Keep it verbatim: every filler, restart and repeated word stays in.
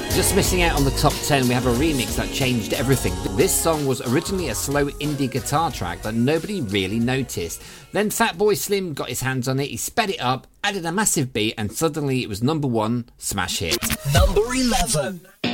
Just missing out on the top ten, we have a remix that changed everything. This song was originally a slow indie guitar track that nobody really noticed. Then Fatboy Slim got his hands on it, he sped it up, added a massive beat, and suddenly it was number one smash hit. Number eleven.